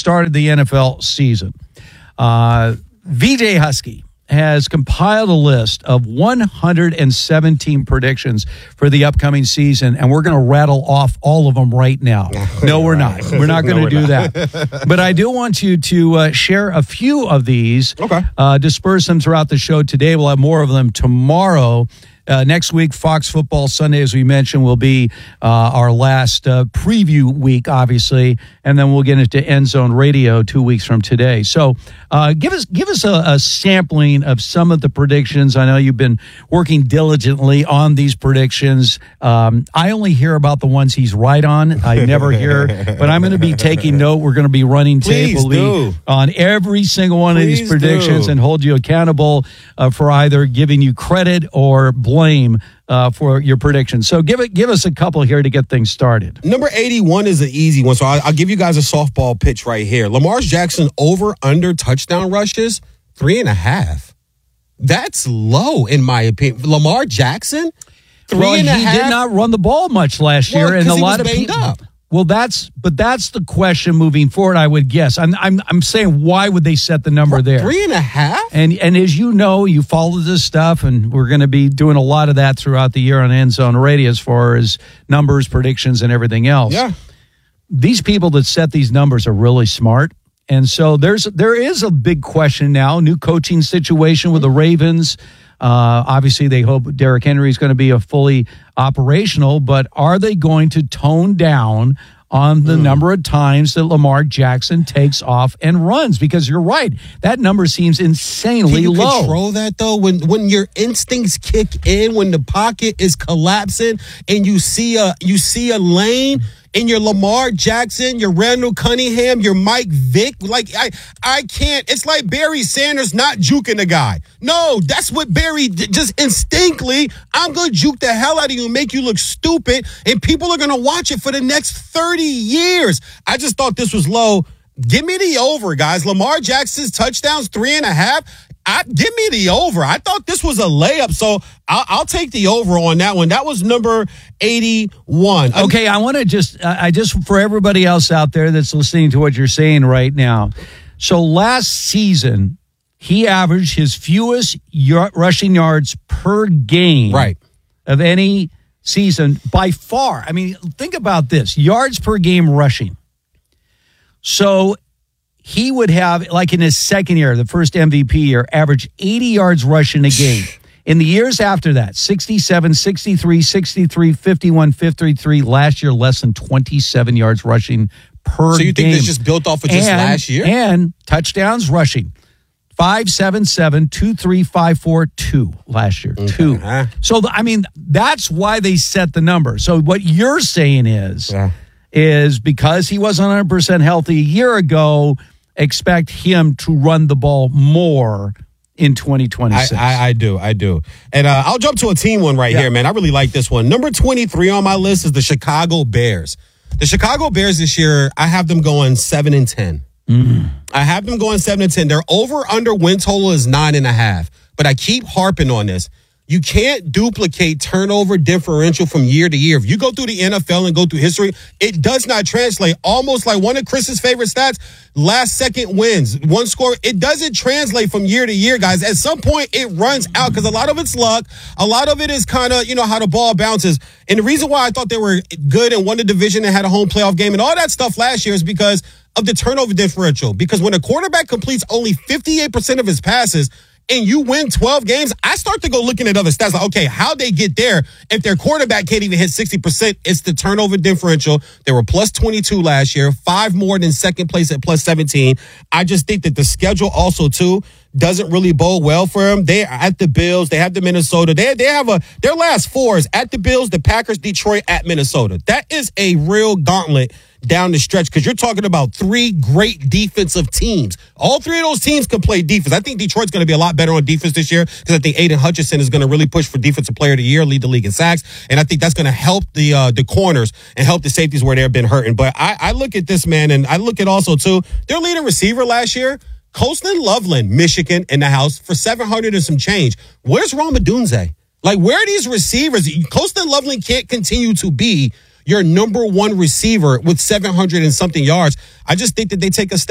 started the NFL season. VJ Husky has compiled a list of 117 predictions for the upcoming season, and we're going to rattle off all of them right now. No, we're not. We're not going to do that. But I do want you to share a few of these, disperse them throughout the show today. We'll have more of them tomorrow. Next week, Fox Football Sunday, as we mentioned, will be our last preview week, obviously, and then we'll get into End Zone Radio 2 weeks from today. So give us a sampling of some of the predictions. I know you've been working diligently on these predictions. I only hear about the ones he's right on. I never hear, but I'm going to be taking note. We're going to be running tape on every single one of these predictions and hold you accountable for either giving you credit or blame for your predictions. So give us a couple here to get things started. Number 81 is an easy one, so I'll give you guys a softball pitch right here. Lamar Jackson over under touchdown rushes 3.5. That's low in my opinion. Lamar Jackson 3.5. He did not run the ball much last year, and a lot of people. Well, that's the question moving forward, I would guess. I'm saying, why would they set the number there? 3.5? And as you know, you follow this stuff, and we're going to be doing a lot of that throughout the year on End Zone Radio as far as numbers, predictions, and everything else. Yeah. These people that set these numbers are really smart. And so there is a big question now, new coaching situation with the Ravens. Obviously, they hope Derrick Henry is going to be a fully operational, but are they going to tone down on the number of times that Lamar Jackson takes off and runs? Because you're right, that number seems insanely low. Can you control that, though? When your instincts kick in, when the pocket is collapsing, and you see a lane. And your Lamar Jackson, your Randall Cunningham, your Mike Vick, like I can't. It's like Barry Sanders not juking the guy. No, that's what Barry just instinctively. I'm gonna juke the hell out of you and make you look stupid, and people are gonna watch it for the next 30 years. I just thought this was low. Give me the over, guys. Lamar Jackson's touchdowns 3.5. Give me the over. I thought this was a layup, so I'll take the over on that one. That was number 81. Okay, I want to just for everybody else out there that's listening to what you're saying right now. So last season, he averaged his fewest rushing yards per game of any season by far. I mean, think about this. Yards per game rushing. So he would have, like in his second year, the first MVP year, average 80 yards rushing a game. In the years after that, 67, 63, 63, 51, 53. Last year, less than 27 yards rushing per game. So you think this just built off of just last year? And touchdowns rushing. 577, 23542 last year. Okay. 2. So, I mean, that's why they set the number. So what you're saying is because he wasn't 100% healthy a year ago, expect him to run the ball more in 2026. I do. And I'll jump to a team one here, man. I really like this one. Number 23 on my list is the Chicago Bears. The Chicago Bears this year, I have them going 7-10. I have them going 7-10. Their over-under win total is 9.5. But I keep harping on this. You can't duplicate turnover differential from year to year. If you go through the NFL and go through history, it does not translate. Almost like one of Chris's favorite stats, last second wins, one score. It doesn't translate from year to year, guys. At some point, it runs out because a lot of it's luck. A lot of it is kind of, how the ball bounces. And the reason why I thought they were good and won the division and had a home playoff game and all that stuff last year is because of the turnover differential. Because when a quarterback completes only 58% of his passes, and you win 12 games, I start to go looking at other stats. Like, okay, how'd they get there? If their quarterback can't even hit 60%, it's the turnover differential. They were plus 22 last year, 5 more than second place at plus 17. I just think that the schedule also, too, doesn't really bode well for them. They are at the Bills. They have the Minnesota. They have their last 4 is at the Bills, the Packers, Detroit, at Minnesota. That is a real gauntlet down the stretch because you're talking about 3 great defensive teams. All 3 of those teams can play defense. I think Detroit's going to be a lot better on defense this year because I think Aiden Hutchinson is going to really push for Defensive Player of the Year, lead the league in sacks, and I think that's going to help the corners and help the safeties where they've been hurting. But I look at this, man, and I look at also, too, their leading receiver last year, Colston Loveland, Michigan, in the house for $700 and some change. Where's Rome Odunze? Like, where are these receivers? Colston Loveland can't continue to be your number 1 receiver with 700 and something yards. I just think that they take a step